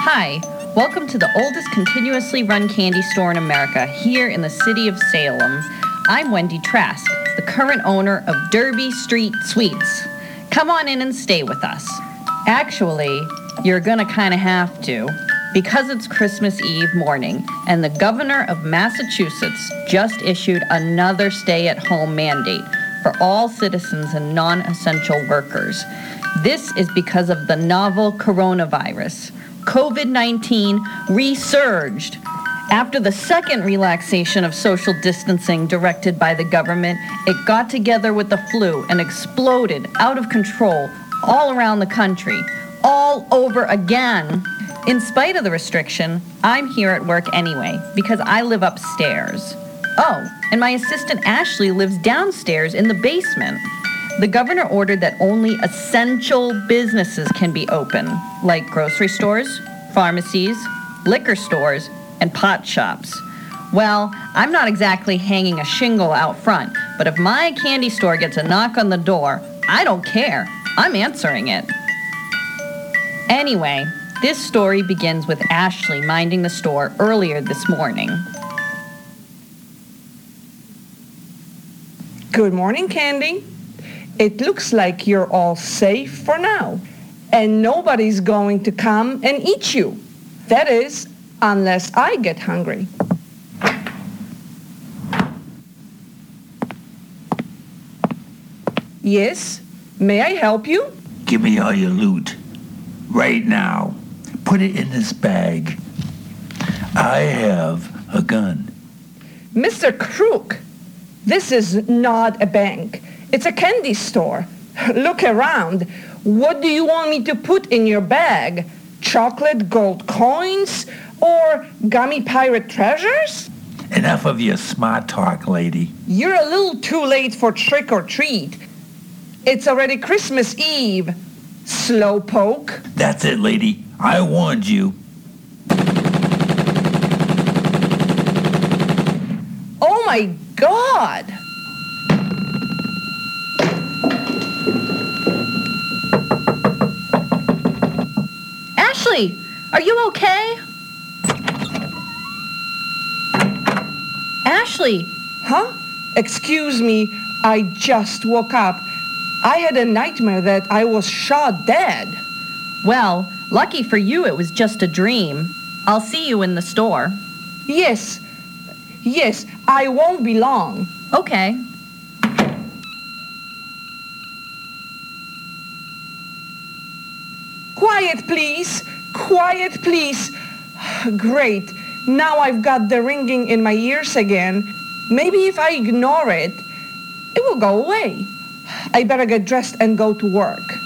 Hi, welcome to the oldest continuously run candy store in America, here in the city of Salem. I'm Wendy Trask, the current owner of Derby Street Sweets. Come on in and stay with us. Actually, you're gonna kinda have to, because it's Christmas Eve morning, and the governor of Massachusetts just issued another stay-at-home mandate for all citizens and non-essential workers. This is because of the novel coronavirus. COVID-19 resurged. After the second relaxation of social distancing directed by the government, it got together with the flu and exploded out of control all around the country, all over again. In spite of the restriction, I'm here at work anyway because I live upstairs. Oh, and my assistant Ashley lives downstairs in the basement. The governor ordered that only essential businesses can be open, like grocery stores, pharmacies, liquor stores, and pot shops. Well, I'm not exactly hanging a shingle out front, but if my candy store gets a knock on the door, I don't care. I'm answering it. Anyway, this story begins with Ashley minding the store earlier this morning. Good morning, Candy. It looks like you're all safe for now, and nobody's going to come and eat you. That is, unless I get hungry. Yes, may I help you? Give me all your loot. Right now. Put it in this bag. I have a gun. Mr. Crook, this is not a bank. It's a candy store. Look around. What do you want me to put in your bag? Chocolate gold coins or gummy pirate treasures? Enough of your smart talk, lady. You're a little too late for trick or treat. It's already Christmas Eve, slowpoke. That's it, lady. I warned you. Oh my God! Ashley, are you okay? Ashley! Huh? Excuse me, I just woke up. I had a nightmare that I was shot dead. Well, lucky for you it was just a dream. I'll see you in the store. Yes, I won't be long. Okay. Quiet, please. Quiet, please. Great. Now I've got the ringing in my ears again. Maybe if I ignore it, it will go away. I better get dressed and go to work.